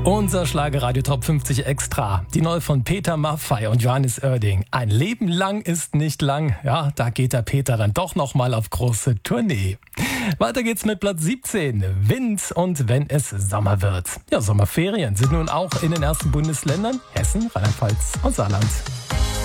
Unser Schlagerradio Top 50 Extra. Die neue von Peter Maffay und Johannes Oerding. Ein Leben lang ist nicht lang. Ja, da geht der Peter dann doch nochmal auf große Tournee. Weiter geht's mit Platz 17. Wind und wenn es Sommer wird. Ja, Sommerferien sind nun auch in den ersten Bundesländern Hessen, Rheinland-Pfalz und Saarland.